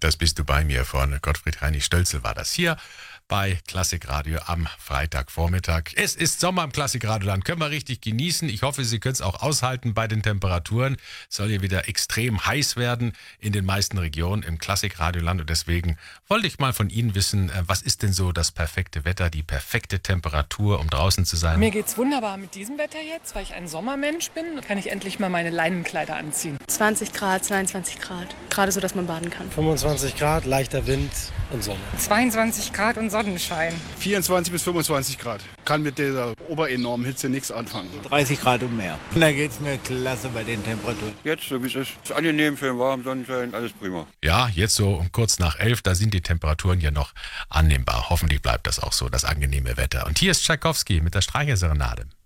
Das bist du bei mir von Gottfried Heinrich Stölzel war das hier bei Klassikradio am Freitagvormittag. Es ist Sommer im Klassikradioland, können wir richtig genießen. Ich hoffe, Sie können es auch aushalten bei den Temperaturen. Es soll hier wieder extrem heiß werden in den meisten Regionen im Klassikradioland und deswegen wollte ich mal von Ihnen wissen, was ist denn so das perfekte Wetter, die perfekte Temperatur, um draußen zu sein? Mir geht's wunderbar mit diesem Wetter jetzt, weil ich ein Sommermensch bin. Kann ich endlich mal meine Leinenkleider anziehen. 20 Grad, 22 Grad. Gerade so, dass man baden kann. 25 Grad, leichter Wind und Sonne. 22 Grad und Sonnenschein. 24 bis 25 Grad. Kann mit dieser oberenormen Hitze nichts anfangen. 30 Grad und mehr. Da geht's mir klasse bei den Temperaturen. Jetzt, so wie es ist. Ist angenehm, schön warm, Sonnenschein, alles prima. Ja, jetzt so um kurz nach 11, da sind die Temperaturen ja noch annehmbar. Hoffentlich bleibt das auch so, das angenehme Wetter. Und hier ist Tschaikowski mit der Streicherserenade.